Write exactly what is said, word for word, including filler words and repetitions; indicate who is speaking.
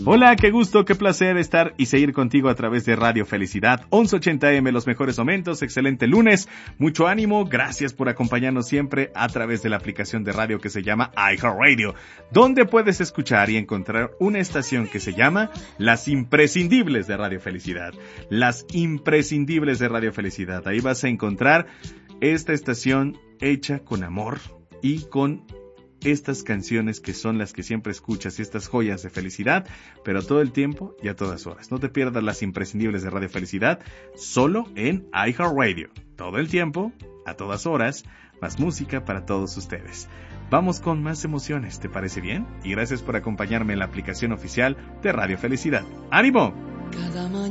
Speaker 1: Hola, qué gusto, qué placer estar y seguir contigo a través de Radio Felicidad, once ochenta eme, los mejores momentos, excelente lunes, mucho ánimo, gracias por acompañarnos siempre a través de la aplicación de radio que se llama iHeartRadio, donde puedes escuchar y encontrar una estación que se llama Las Imprescindibles de Radio Felicidad, Las Imprescindibles de Radio Felicidad, ahí vas a encontrar esta estación hecha con amor y con estas canciones que son las que siempre escuchas y estas joyas de felicidad, pero todo el tiempo y a todas horas. No te pierdas las imprescindibles de Radio Felicidad, solo en iHeartRadio. Todo el tiempo, a todas horas, más música para todos ustedes. Vamos con más emociones, ¿te parece bien? Y gracias por acompañarme en la aplicación oficial de Radio Felicidad. ¡Ánimo! Cada mañana